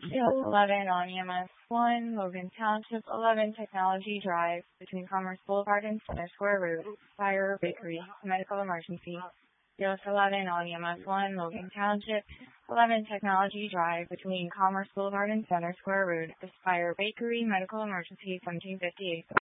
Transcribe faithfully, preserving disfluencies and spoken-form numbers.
Field eleven on E M S one, Logan Township, eleven Technology Drive, between Commerce Boulevard and Center Square Road, fire, bakery, medical emergency. Field eleven on E M S one, Logan Township, eleven Technology Drive, between Commerce Boulevard and Center Square Road, fire, bakery, medical emergency, seventeen fifty-eight.